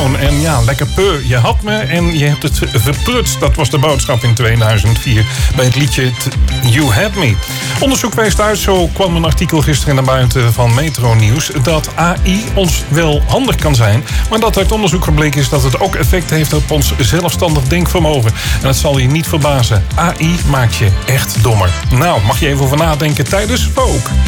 Brown. En ja, lekker peu. Je had me en je hebt het verprutst. Dat was de boodschap in 2004 bij het liedje You Had Me. Onderzoek wijst uit, zo kwam een artikel gisteren naar buiten van Metro Nieuws, dat AI ons wel handig kan zijn, maar dat uit onderzoek gebleken is dat het ook effect heeft op ons zelfstandig denkvermogen. En dat zal je niet verbazen. AI maakt je echt dommer. Nou, mag je even over nadenken tijdens Vogue.